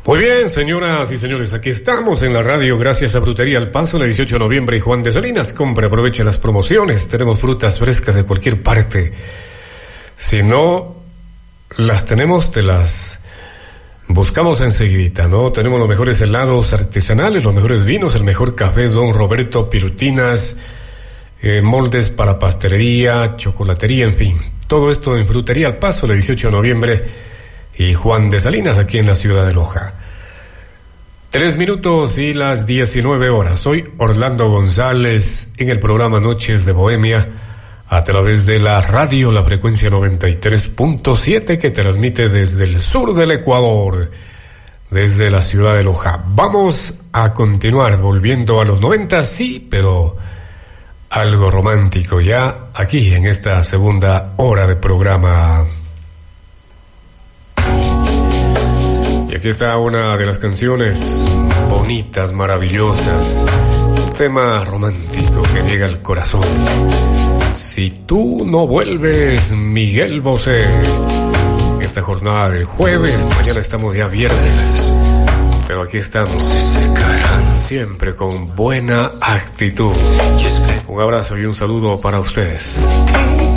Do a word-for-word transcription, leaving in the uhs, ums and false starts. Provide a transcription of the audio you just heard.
Muy bien, señoras y señores, aquí estamos en la radio gracias a Frutería El Paso, el dieciocho de noviembre y Juan de Salinas. Compre, aproveche las promociones, tenemos frutas frescas de cualquier parte. Si no las tenemos, te las buscamos enseguidita, ¿no? Tenemos los mejores helados artesanales, los mejores vinos, el mejor café Don Roberto, pirutinas, eh, moldes para pastelería, chocolatería, en fin. Todo esto en Frutería El Paso, el dieciocho de noviembre y Juan de Salinas, aquí en la ciudad de Loja. Tres minutos y las diecinueve horas. Soy Orlando González en el programa Noches de Bohemia a través de la radio, la frecuencia noventa y tres punto siete que transmite desde el sur del Ecuador, desde la ciudad de Loja. Vamos a continuar volviendo a los noventa, sí, pero algo romántico ya aquí en esta segunda hora de programa. Y aquí está una de las canciones bonitas, maravillosas, un tema romántico que llega al corazón. Si tú no vuelves, Miguel Bosé. Esta jornada del jueves, mañana estamos ya viernes, pero aquí estamos, siempre con buena actitud. Un abrazo y un saludo para ustedes.